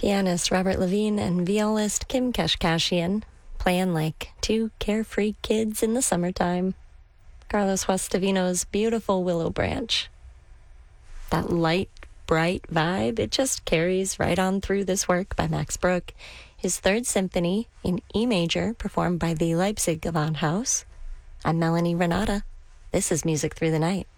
Pianist Robert Levine and violist Kim Kashkashian playing like two carefree kids in the summertime. Carlos Guastavino's beautiful Willow Branch. That light, bright vibe, it just carries right on through this work by Max Bruch. His Third Symphony in E major, performed by the Leipzig Gewandhaus. I'm Melanie Renata. This is Music Through the Night.